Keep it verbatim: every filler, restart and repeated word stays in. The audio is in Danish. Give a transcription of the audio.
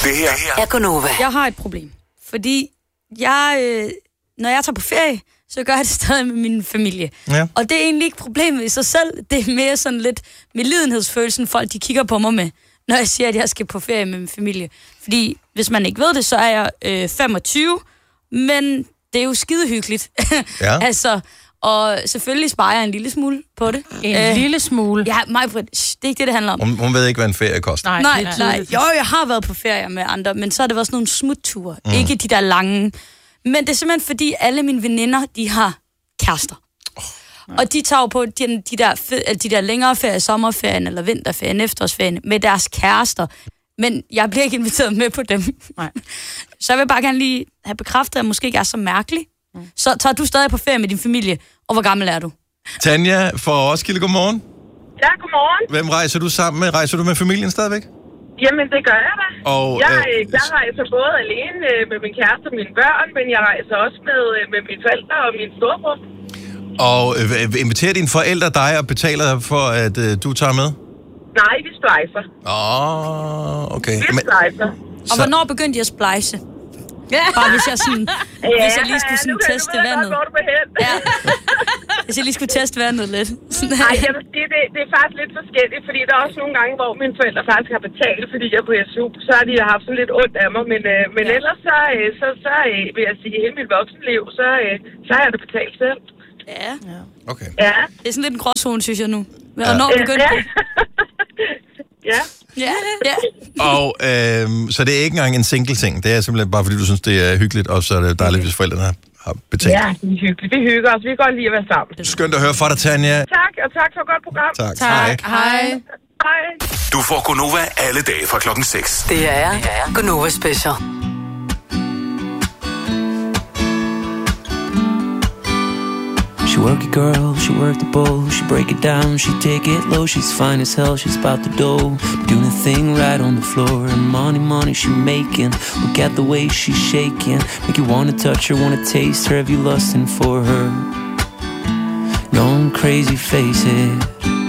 Det her er Gonova. Jeg har et problem, fordi jeg, øh, når jeg tager på ferie, så gør jeg det stadig med min familie. Ja. Og det er egentlig ikke problemet i sig selv. Det er mere sådan lidt medlidenhedsfølelsen, folk de kigger på mig med, når jeg siger, at jeg skal på ferie med min familie. Fordi hvis man ikke ved det, så er jeg øh, femogtyve, men det er jo skidehyggeligt. Ja. altså, og selvfølgelig sparer jeg en lille smule på det. En øh, lille smule? Ja, mig, det er ikke det, det handler om. Hun, hun ved ikke, hvad en ferie koster. Nej, nej, nej. Jo, jeg har været på ferie med andre, men så har det været sådan nogle smutture. Mm. Ikke de der lange. Men det er simpelthen fordi, alle mine veninder, de har kærester. Oh, og de tager jo på de, de, der, de der længere ferie, sommerferien eller vinterferien, efterårsferien, med deres kærester. Men jeg bliver ikke inviteret med på dem. Nej. Så jeg vil bare gerne lige have bekræftet, at jeg måske ikke er så mærkelig. Mm. Så tager du stadig på ferie med din familie, og hvor gammel er du? Tanja fra Roskilde, godmorgen. Ja, godmorgen. Hvem rejser du sammen med? Rejser du med familien stadigvæk? Jamen, det gør jeg da. Og, jeg, øh, jeg rejser både alene øh, med min kæreste og mine børn, men jeg rejser også med, øh, med mine forældre og min storebror. Og øh, inviterer dine forældre dig og betaler for, at øh, du tager med? Nej, vi splejser. Åh, oh, okay. Vi splejser. Og hvornår begyndte I at splejse? Ja. Bare hvis jeg, sådan, ja, hvis jeg lige skulle sådan ja, teste godt, vandet. hvor du vil hen. Ja. Hvis jeg lige skulle teste vandet lidt. Nej, jeg vil sige, det, det er faktisk lidt forskelligt, fordi der er også nogle gange, hvor mine forældre faktisk har betalt, fordi jeg er på S U, så har de haft sådan lidt ondt af mig, men, øh, men ja. ellers så, øh, så, så øh, vil jeg sige, hele mit voksenliv, så, øh, så har jeg det betalt selv. Ja. Okay. Ja. Det er sådan lidt en gråzone, synes jeg nu. Hvornår ja. begyndte ja. det? Ja. Ja, ja. Og øhm, så det er ikke engang en single ting. Det er simpelthen bare, fordi du synes, det er hyggeligt, og så er det dejligt, hvis forældrene har, har betalt. Ja, det er hyggeligt. Vi hygger os. Vi kan godt lide at være sammen. Skønt at høre fra dig, Tanja. Tak, og tak for et godt program. Tak. Tak. Hej. Hej. Du får Gonova alle dage fra klokken seks. Det her er Gonova Special. She work it, girl, she work the bowl. She break it down, she take it low. She's fine as hell, she's about the dough. Doing a thing right on the floor. And money, money she making. Look at the way she's shaking. Make you wanna touch her, wanna taste her. Have you lusting for her? No, I'm crazy, face it.